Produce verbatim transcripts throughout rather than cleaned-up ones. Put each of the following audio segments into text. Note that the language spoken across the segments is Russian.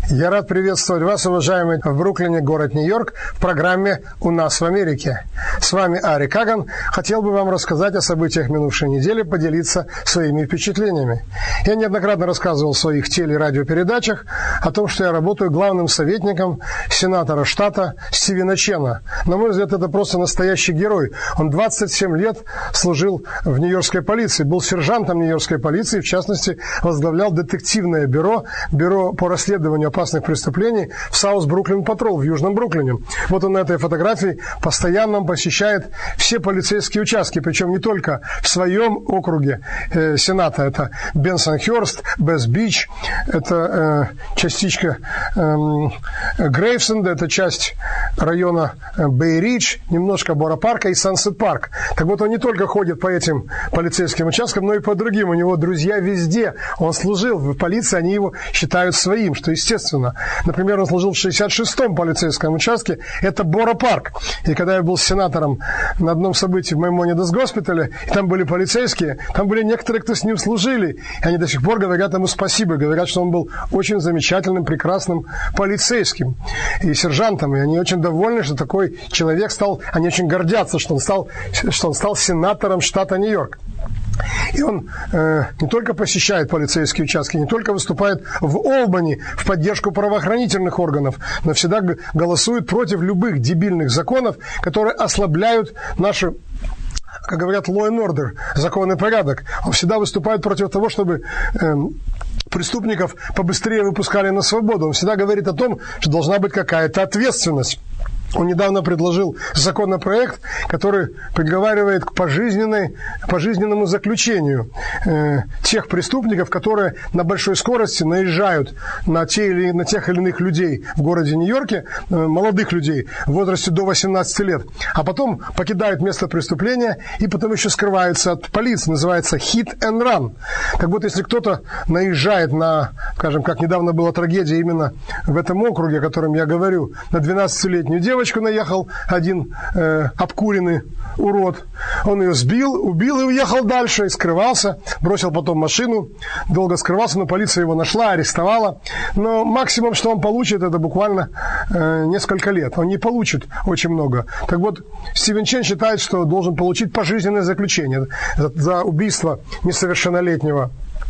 Я рад приветствовать вас, уважаемые, в Бруклине, город Нью-Йорк, в программе «У нас в Америке». С вами Ари Каган. Хотел бы вам рассказать о событиях минувшей недели, поделиться своими впечатлениями. Я неоднократно рассказывал в своих теле- и радиопередачах о том, что я работаю главным советником сенатора штата Стивена Чена. На мой взгляд, это просто настоящий герой. Он двадцать семь лет служил в нью-йоркской полиции, был сержантом нью-йоркской полиции, в частности, возглавлял детективное бюро, бюро по расследованию опасных преступлений в South Brooklyn Patrol в Южном Бруклине. Вот он на этой фотографии постоянно посещает все полицейские участки, причем не только в своем округе э, Сената. Это Бенсон-Хёрст, Бесс-Бич, это э, частичка э, Грейвсенда, это часть района Бэй-Ридж, немножко Бора-Парка и Сансет-Парк. Так вот, он не только ходит по этим полицейским участкам, но и по другим. У него друзья везде. Он служил в полиции, они его считают своим, что естественно. Например, он служил в шестьдесят шестом полицейском участке, это Бора-Парк. И когда я был сенатором на одном событии в Маймонидес госпитале, и там были полицейские, там были некоторые, кто с ним служили, и они до сих пор говорят ему спасибо, говорят, что он был очень замечательным, прекрасным полицейским и сержантом, и они очень довольны, что такой человек стал, они очень гордятся, что он стал, что он стал сенатором штата Нью-Йорк. И он э, не только посещает полицейские участки, не только выступает в Олбани в поддержку правоохранительных органов, но всегда голосует против любых дебильных законов, которые ослабляют наши, как говорят, law and order, закон и порядок. Он всегда выступает против того, чтобы э, преступников побыстрее выпускали на свободу. Он всегда говорит о том, что должна быть какая-то ответственность. Он недавно предложил законопроект, который приговаривает к пожизненной, пожизненному заключению э, тех преступников, которые на большой скорости наезжают на, те или, на тех или иных людей в городе Нью-Йорке, э, молодых людей в возрасте до восемнадцати лет, а потом покидают место преступления и потом еще скрываются от полиции. Называется hit and run. Так вот, если кто-то наезжает на, скажем, как недавно была трагедия именно в этом округе, о котором я говорю, на двенадцатилетнюю девочку, наехал один э, обкуренный урод. Он ее сбил, убил и уехал дальше, и скрывался, бросил потом машину, долго скрывался, но полиция его нашла, арестовала. Но максимум, что он получит, это буквально э, несколько лет. Он не получит очень много. Так вот, Стивен Чен считает, что должен получить пожизненное заключение за, за убийство несовершеннолетнего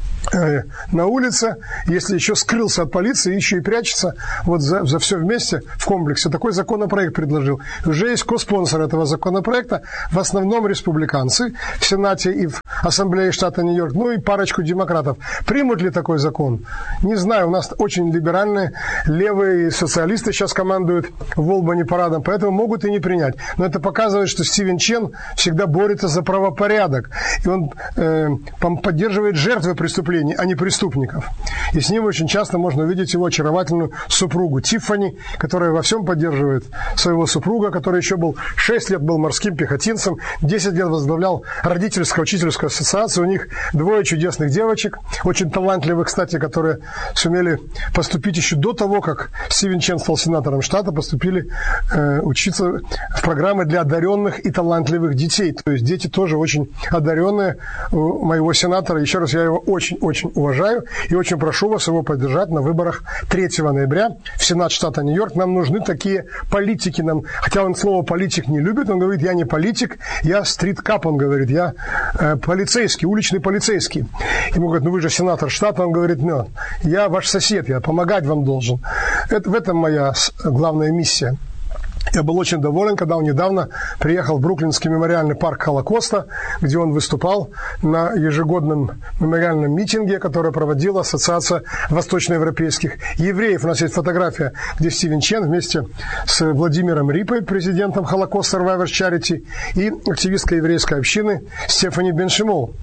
на улице, если еще скрылся от полиции, еще и прячется вот за, за все вместе в комплексе. Такой законопроект предложил. Уже есть коспонсор этого законопроекта, в основном республиканцы в Сенате и в Ассамблее штата Нью-Йорк, ну и парочку демократов. Примут ли такой закон? Не знаю, у нас очень либеральные, левые социалисты сейчас командуют в Олбани парадом, поэтому могут и не принять. Но это показывает, что Стивен Чен всегда борется за правопорядок, и он э, поддерживает жертвы преступления, а не преступников. И с ним очень часто можно увидеть его очаровательную супругу Тиффани, которая во всем поддерживает своего супруга, который еще был шесть лет был морским пехотинцем, десять лет возглавлял родительскую учительскую ассоциацию. У них двое чудесных девочек, очень талантливых, кстати, которые сумели поступить еще до того, как Стивен Чен стал сенатором штата, поступили э, учиться в программы для одаренных и талантливых детей. То есть дети тоже очень одаренные у моего сенатора. Еще раз, я его очень очень уважаю и очень прошу вас его поддержать на выборах третьего ноября в Сенат штата Нью-Йорк. Нам нужны такие политики. Нам, хотя он слово политик не любит, он говорит, я не политик, я стрит-кап, он говорит, я э, полицейский, уличный полицейский. Ему говорят, ну вы же сенатор штата, он говорит, нет, я ваш сосед, я помогать вам должен. Это, в этом моя главная миссия. Я был очень доволен, когда он недавно приехал в Бруклинский мемориальный парк Холокоста, где он выступал на ежегодном мемориальном митинге, который проводила Ассоциация восточноевропейских евреев. У нас есть фотография, где Стивен Чен вместе с Владимиром Рипой, президентом Holocaust Survivors Charity, и активисткой еврейской общины Стефани Бен-Шимол.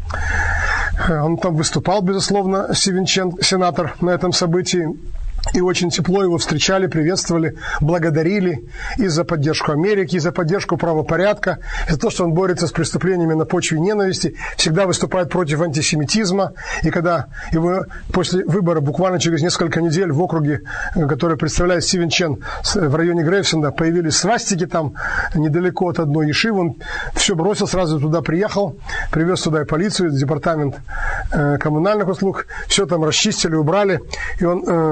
Он там выступал, безусловно, Стивен Чен, сенатор, на этом событии. И очень тепло его встречали, приветствовали, благодарили и за поддержку Америки, и за поддержку правопорядка, и за то, что он борется с преступлениями на почве ненависти, всегда выступает против антисемитизма. И когда его после выбора, буквально через несколько недель в округе, который представляет Стивен Чен в районе Грейвсенда, появились свастики там, недалеко от одной ешивы, он все бросил, сразу туда приехал, привез туда и полицию, департамент э, коммунальных услуг, все там расчистили, убрали, и он э,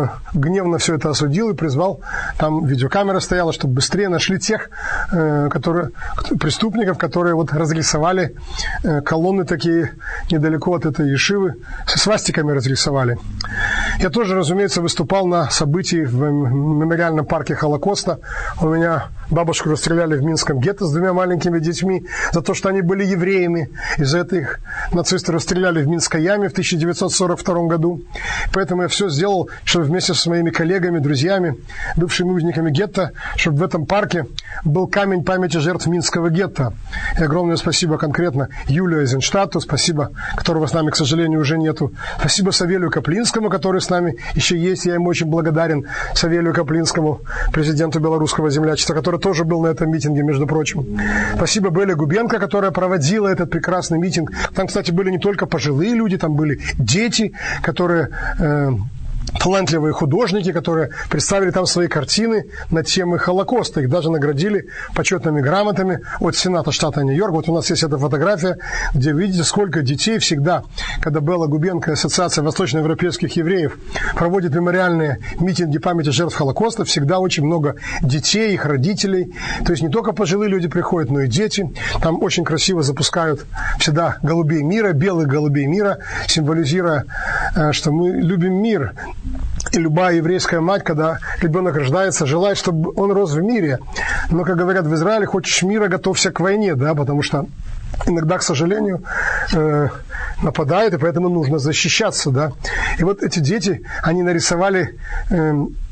гневно все это осудил и призвал, там видеокамера стояла, чтобы быстрее нашли тех которые, преступников, которые вот разрисовали колонны такие недалеко от этой ешивы, со свастиками разрисовали. Я тоже, разумеется, выступал на событии в мемориальном парке Холокоста. У меня бабушку расстреляли в Минском гетто с двумя маленькими детьми за то, что они были евреями. И за это их нацисты расстреляли в Минской яме в тысяча девятьсот сорок втором году. Поэтому я все сделал, чтобы вместе со моими коллегами, друзьями, бывшими узниками гетто, чтобы в этом парке был камень памяти жертв Минского гетто. И огромное спасибо конкретно Юлию Эйзенштадту, спасибо, которого с нами, к сожалению, уже нету. Спасибо Савелию Каплинскому, который с нами еще есть. Я ему очень благодарен, Савелию Каплинскому, президенту белорусского землячества, который тоже был на этом митинге, между прочим. Спасибо Белле Губенко, которая проводила этот прекрасный митинг. Там, кстати, были не только пожилые люди, там были дети, которые... Э, талантливые художники, которые представили там свои картины на темы Холокоста. Их даже наградили почетными грамотами от Сената штата Нью-Йорк. Вот у нас есть эта фотография, где видите, сколько детей всегда, когда Белла Губенко, Ассоциация восточноевропейских евреев, проводит мемориальные митинги памяти жертв Холокоста, всегда очень много детей, их родителей. То есть не только пожилые люди приходят, но и дети. Там очень красиво запускают всегда голубей мира, белых голубей мира, символизируя, что мы любим мир. И любая еврейская мать, когда ребенок рождается, желает, чтобы он рос в мире. Но, как говорят в Израиле, хочешь мира, готовься к войне, да, потому что иногда, к сожалению, э, нападают, и поэтому нужно защищаться, да. И вот эти дети, они нарисовали э,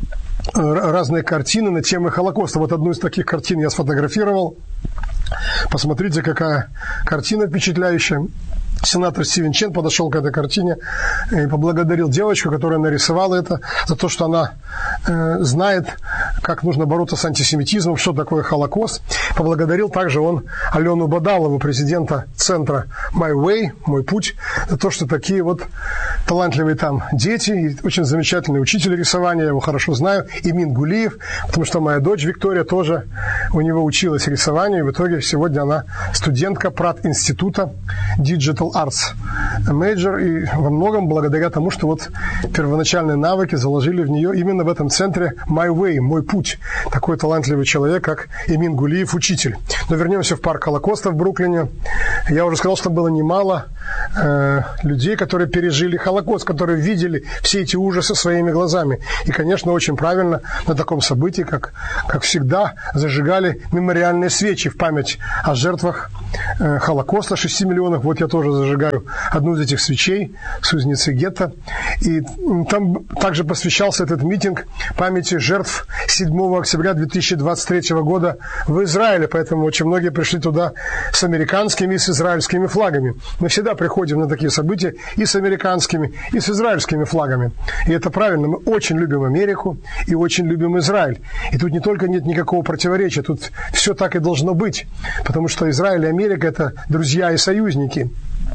разные картины на темы Холокоста. Вот одну из таких картин я сфотографировал. Посмотрите, какая картина впечатляющая. Сенатор Стивен Чен подошел к этой картине и поблагодарил девочку, которая нарисовала это, за то, что она э, знает, как нужно бороться с антисемитизмом, что такое Холокост. Поблагодарил также он Алену Бадалову, президента центра My Way, Мой путь, за то, что такие вот талантливые там дети, и очень замечательный учитель рисования, я его хорошо знаю, Имин Гулиев, потому что моя дочь Виктория тоже у него училась рисованию, и в итоге сегодня она студентка Прат-института Digital Arts Major, и во многом благодаря тому, что вот первоначальные навыки заложили в нее именно в этом центре My Way, Мой путь. Такой талантливый человек, как Имин Гулиев, учитель. Но вернемся в парк Холокоста в Бруклине. Я уже сказал, что было немало э, людей, которые пережили Холокост, которые видели все эти ужасы своими глазами. И, конечно, очень правильно на таком событии, как, как всегда, зажигали мемориальные свечи в память о жертвах э, Холокоста, шести миллионов. Вот я тоже зажигаю одну из этих свечей с узницы гетто. И там также посвящался этот митинг памяти жертв седьмого октября две тысячи двадцать третьего года в Израиле. Поэтому очень многие пришли туда с американскими и с израильскими флагами. Мы всегда приходим на такие события и с американскими, и с израильскими флагами. И это правильно. Мы очень любим Америку и очень любим Израиль. И тут не только нет никакого противоречия, тут все так и должно быть. Потому что Израиль и Америка – это друзья и союзники.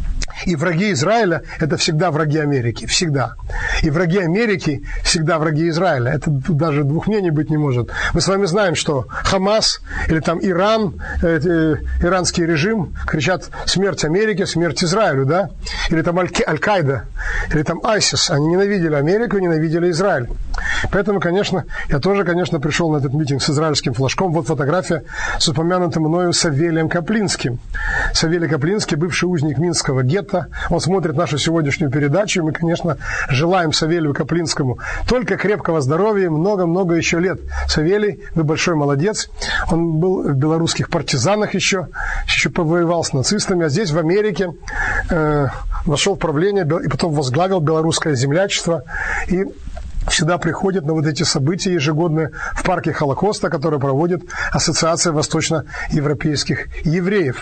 И враги Израиля – это всегда враги Америки, всегда. И враги Америки – всегда враги Израиля. Это даже двух мнений быть не может. Мы с вами знаем, что Хамас или там Иран, э, э, иранский режим кричат «смерть Америке», «смерть Израилю», да? Или там Аль-Каида, или там Айсис. Они ненавидели Америку, ненавидели Израиль. Поэтому, конечно, я тоже, конечно, пришел на этот митинг с израильским флажком. Вот фотография с упомянутым мною Савелием Каплинским. Савелий Каплинский, бывший узник Минского гетто. Он смотрит нашу сегодняшнюю передачу. И мы, конечно, желаем Савелию Каплинскому только крепкого здоровья и много-много еще лет. Савелий, вы большой молодец. Он был в белорусских партизанах еще, еще повоевал с нацистами. А здесь, в Америке, э, вошел в правление и потом возглавил белорусское землячество. И всегда приходит на вот эти события ежегодные в парке Холокоста, которые проводит Ассоциация восточноевропейских евреев.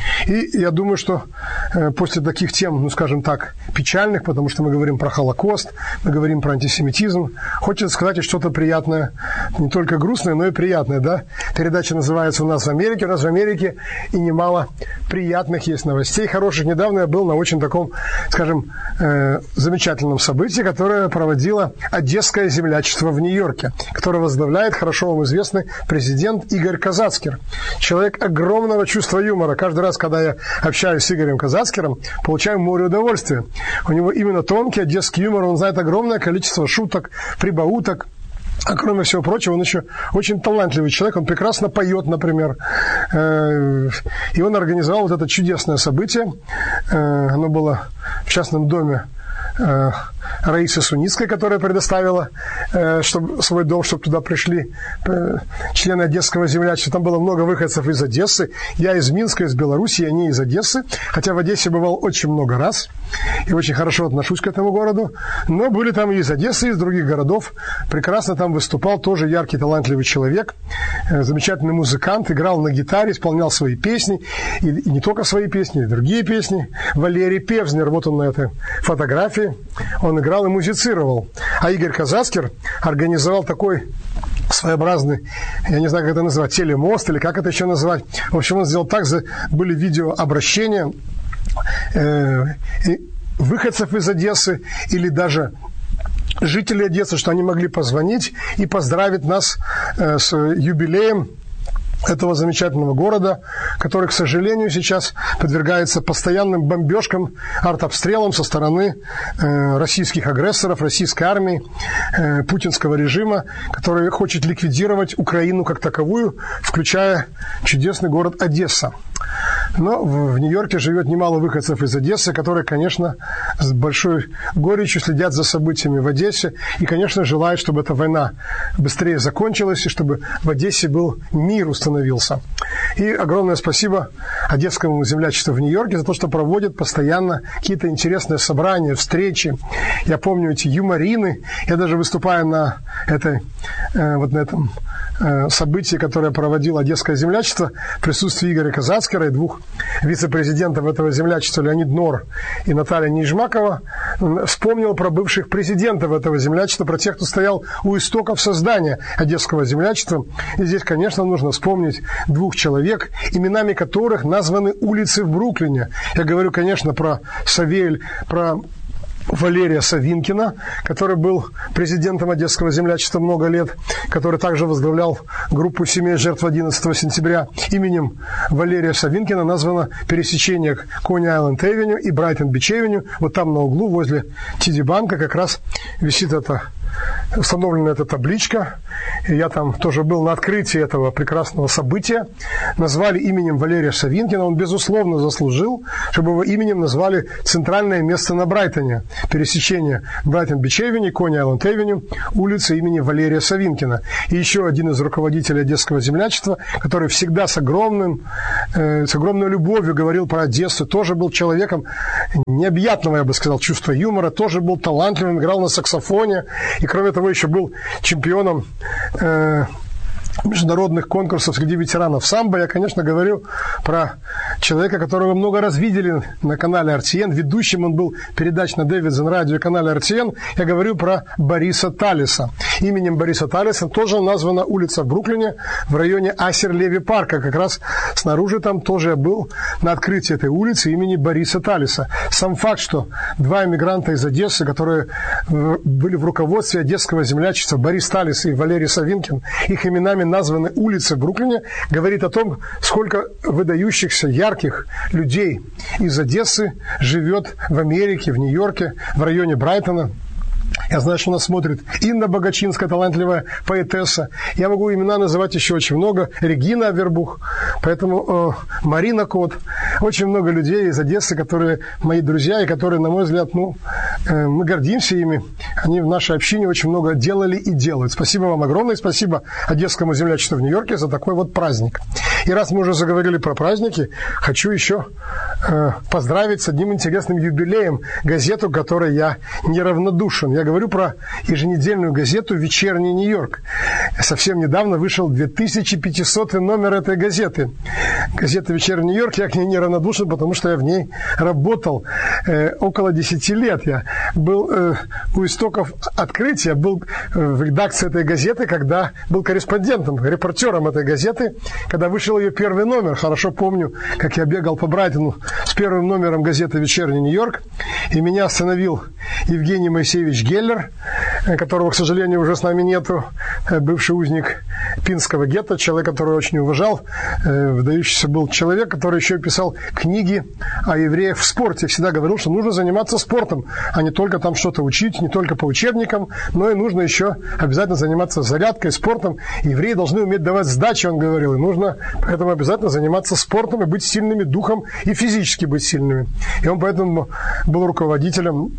И я думаю, что э, после таких тем, ну, скажем так, печальных, потому что мы говорим про Холокост, мы говорим про антисемитизм, хочется сказать и что-то приятное, не только грустное, но и приятное, да? Передача называется «У нас в Америке». У нас в Америке и немало приятных есть новостей, хороших. Недавно я был на очень таком, скажем, э, замечательном событии, которое проводило Одесское землячество в Нью-Йорке, которое возглавляет хорошо вам известный президент Игорь Казацкер. Человек огромного чувства юмора. каждый раз, когда я общаюсь с Игорем Казацкером, получаю море удовольствия. У него именно тонкий одесский юмор, он знает огромное количество шуток, прибауток. А кроме всего прочего, он еще очень талантливый человек, он прекрасно поет, например. И он организовал вот это чудесное событие. Оно было в частном доме Раисы Суницкой, которая предоставила э, чтобы, свой дом, чтобы туда пришли э, члены Одесского землячества. Там было много выходцев из Одессы. Я из Минска, из Беларуси, я не из Одессы. Хотя в Одессе бывал очень много раз. И очень хорошо отношусь к этому городу. Но были там и из Одессы, и из других городов. Прекрасно там выступал тоже яркий, талантливый человек. Э, замечательный музыкант. Играл на гитаре, исполнял свои песни. И, и не только свои песни, и другие песни. Валерий Певзнер, вот он на этой фотографии. Он играл и музицировал. А Игорь Казацкер организовал такой своеобразный, я не знаю, как это назвать, телемост или как это еще назвать. В общем, он сделал так, были видеообращения э, выходцев из Одессы или даже жителей Одессы, что они могли позвонить и поздравить нас э, с юбилеем этого замечательного города, который, к сожалению, сейчас подвергается постоянным бомбежкам, артобстрелам со стороны э, российских агрессоров, российской армии, э, путинского режима, который хочет ликвидировать Украину как таковую, включая чудесный город Одесса. Но в, в Нью-Йорке живет немало выходцев из Одессы, которые, конечно, с большой горечью следят за событиями в Одессе и, конечно, желают, чтобы эта война быстрее закончилась и чтобы в Одессе был мир установлен. И огромное спасибо Одесскому землячеству в Нью-Йорке за то, что проводит постоянно какие-то интересные собрания, встречи. Я помню эти юморины. Я даже выступая на, этой, э, вот на этом э, событии, которое проводило Одесское землячество, в присутствии Игоря Казацкера и двух вице-президентов этого землячества, Леонид Нор и Наталья Нижмакова, вспомнил про бывших президентов этого землячества, про тех, кто стоял у истоков создания Одесского землячества. И здесь, конечно, нужно вспомнить двух человек, именами которых названы улицы в Бруклине. Я говорю, конечно, про Савель, про Валерия Савинкина, который был президентом Одесского землячества много лет, который также возглавлял группу семей жертв одиннадцатого сентября. Именем Валерия Савинкина названо пересечение Кони-Айленд-Эвеню и Брайтон-Бич-Эвеню. Вот там на углу возле Ти Ди-банка как раз висит это, установлена эта табличка. И я там тоже был на открытии этого прекрасного события. Назвали именем Валерия Савинкина. Он, безусловно, заслужил, чтобы его именем назвали центральное место на Брайтоне. Пересечение Брайтон-Бич-Эвеню, Кони-Айленд-Эвеню, улица имени Валерия Савинкина. И еще один из руководителей Одесского землячества, который всегда с, огромным, э, с огромной любовью говорил про Одессу, тоже был человеком необъятного, я бы сказал, чувства юмора, тоже был талантливым, играл на саксофоне. И, кроме того, еще был чемпионом э, международных конкурсов среди ветеранов самбо. Я, конечно, говорю про человека, которого много раз видели на канале эр ти эн. Ведущим он был передач на Дэвидсон радио и канале эр ти эн. Я говорю про Бориса Талиса. Именем Бориса Талиса тоже названа улица в Бруклине в районе Ассер-Леви-парка. Как раз снаружи там тоже я был на открытии этой улицы имени Бориса Талиса. Сам факт, что два эмигранта из Одессы, которые были в руководстве Одесского землячества, Борис Талис и Валерий Савинкин, их именами названы улицы в Бруклине, говорит о том, сколько выдающихся, ярких людей из Одессы живет в Америке, в Нью-Йорке, в районе Брайтона. Я знаю, что нас смотрит Инна Богачинская, талантливая поэтесса. Я могу имена называть еще очень много. Регина Авербух, поэтому э, Марина Кот. Очень много людей из Одессы, которые мои друзья, и которые, на мой взгляд, ну, э, мы гордимся ими. Они в нашей общине очень много делали и делают. Спасибо вам огромное. Спасибо Одесскому землячеству в Нью-Йорке за такой вот праздник. И раз мы уже заговорили про праздники, хочу еще э, поздравить с одним интересным юбилеем газету, которой я неравнодушен. Я говорю про еженедельную газету «Вечерний Нью-Йорк». Совсем недавно вышел две тысячи пятисотый номер этой газеты. Газета «Вечерний Нью-Йорк», я к ней неравнодушен, потому что я в ней работал э, около десяти лет. Я был э, у истоков открытия, был в редакции этой газеты, когда был корреспондентом, репортером этой газеты, когда вышел ее первый номер. Хорошо помню, как я бегал по Брайтону с первым номером газеты «Вечерний Нью-Йорк», и меня остановил Евгений Моисеевич Геллер, которого, к сожалению, уже с нами нету, бывший узник Пинского гетто, человек, который очень уважал, выдающийся был человек, который еще писал книги о евреях в спорте. Всегда говорил, что нужно заниматься спортом, а не только там что-то учить, не только по учебникам, но и нужно еще обязательно заниматься зарядкой, спортом. Евреи должны уметь давать сдачи, он говорил, и нужно поэтому обязательно заниматься спортом и быть сильными духом и физически быть сильными. И он поэтому был руководителем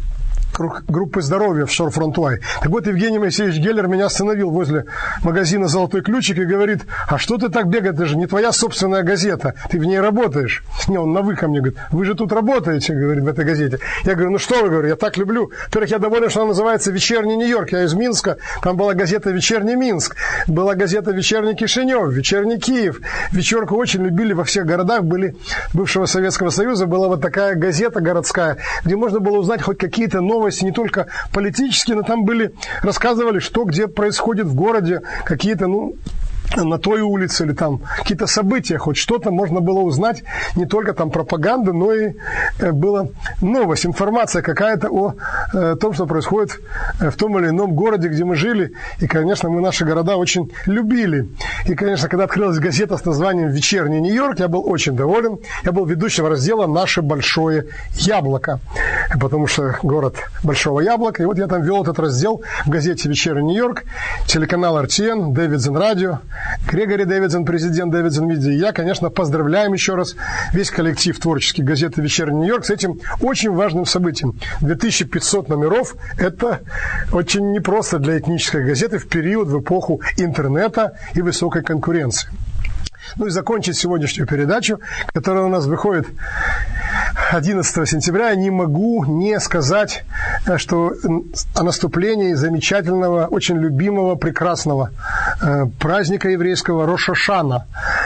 группы здоровья в Шор-Фронтуай. Так вот, Евгений Моисеевич Геллер меня остановил возле магазина «Золотой ключик» и говорит: а что ты так бегаешь? Это же не твоя собственная газета, ты в ней работаешь. Не, он на «вы» ко мне говорит: вы же тут работаете, говорит, в этой газете. Я говорю: ну что вы, говорю, я так люблю. Во-первых, я доволен, что она называется «Вечерний Нью-Йорк». Я из Минска, там была газета «Вечерний Минск», была газета «Вечерний Кишинев», «Вечерний Киев». Вечерку очень любили во всех городах, были бывшего Советского Союза, была вот такая газета городская, где можно было узнать хоть какие-то новости, не только политические, но там были, рассказывали, что где происходит в городе, какие-то, ну, на той улице или там какие-то события, хоть что-то можно было узнать, не только там пропаганда, но и была новость, информация какая-то о, о том, что происходит в том или ином городе, где мы жили. И, конечно, мы наши города очень любили. И, конечно, когда открылась газета с названием «Вечерний Нью-Йорк», я был очень доволен. Я был ведущим раздела «Наше большое яблоко», потому что город Большого Яблока. И вот я там вел этот раздел в газете «Вечерний Нью-Йорк», телеканал эр ти эн, Дэвидсон радио, Грегори Дэвидсон, президент Дэвидсон Медиа. И я, конечно, поздравляем еще раз весь коллектив творческий газеты «Вечерний Нью-Йорк» с этим очень важным событием. две тысячи пятьсот номеров – это очень непросто для этнической газеты в период, в эпоху интернета и высокой конкуренции. Ну и закончить сегодняшнюю передачу, которая у нас выходит одиннадцатого сентября, я не могу не сказать, что о наступлении замечательного, очень любимого, прекрасного праздника еврейского Рош ха-Шана.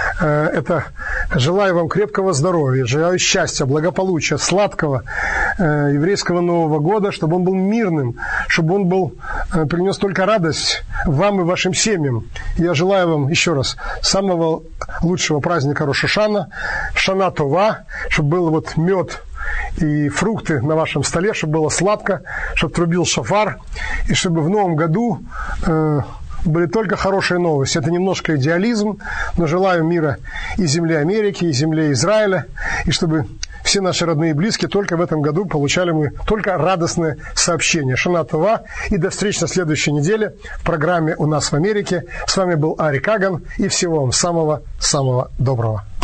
Это желаю вам крепкого здоровья, желаю счастья, благополучия, сладкого еврейского Нового года, чтобы он был мирным, чтобы он был, принес только радость вам и вашим семьям. Я желаю вам еще раз самого лучшего праздника Рош ха-Шана, Шана Това, чтобы был вот мед и фрукты на вашем столе, чтобы было сладко, чтобы трубил шофар, и чтобы в новом году э, были только хорошие новости. Это немножко идеализм, но желаю мира и земле Америки, и земле Израиля, и чтобы все наши родные и близкие только в этом году получали мы только радостные сообщения. Шана Това, и до встречи на следующей неделе в программе «У нас в Америке». С вами был Ари Каган, и всего вам самого-самого доброго.